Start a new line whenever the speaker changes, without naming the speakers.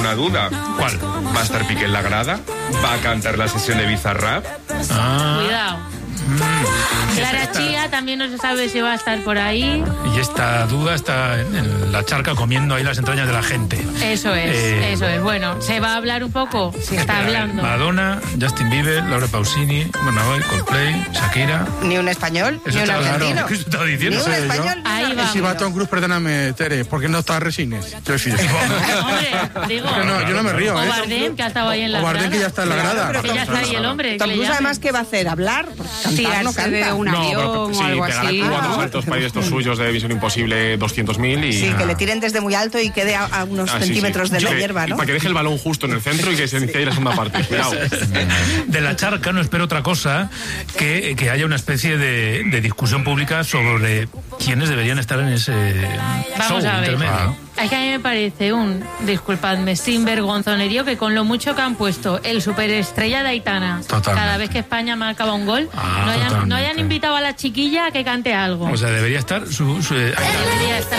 una duda.
¿Cuál?
¿Va a estar Piqué en la grada? ¿Va a cantar la sesión de Bizarrap?
Cuidado. Clara Chía también no se sabe si va a estar por ahí.
Y esta duda está en la charca comiendo ahí las entrañas de la gente.
Eso es. Bueno, se va a hablar un poco, se está hablando.
Madonna, Justin Bieber, Laura Pausini, Bonovoy, Coldplay, Shakira.
Ni un español,
Eso
ni un argentino.
Claro, ¿qué estaba diciendo?
Ni un español.
Ahí va.
Si va Tom Cruise, perdóname, Tere, ¿por qué no está Resines?
Hombre, digo.
No, yo no me río,
O Bardem, que ha estado ahí en la grada.
O Bardem, que ya está en la grada.
Que ya está ahí el hombre.
Tom
que le
Cruise,
llamen.
además, ¿qué va a hacer? ¿Hablar? Porque cantar no
Tirarse de
canta.
un avión o algo así.
Cuatro saltos para estos suyos de Misión Imposible 200.000 y...
Sí, que le tiren desde muy alto y quede a unos centímetros de la hierba, ¿no?
Para que deje el balón justo en el centro y que se inicie ahí la segunda parte. Cuidado.
De la charca no espero otra cosa que haya una especie de discusión pública sobre quiénes deberían estar en ese
Vamos
show
a ver.
intermedio.
Es que a mí me parece disculpadme, sinvergonzonerío que con lo mucho que han puesto el superestrella de Aitana,
Totalmente.
cada vez que España marcaba un gol, no hayan
totalmente.
invitado a la chiquilla a que cante algo.
O sea, debería estar
Debería estar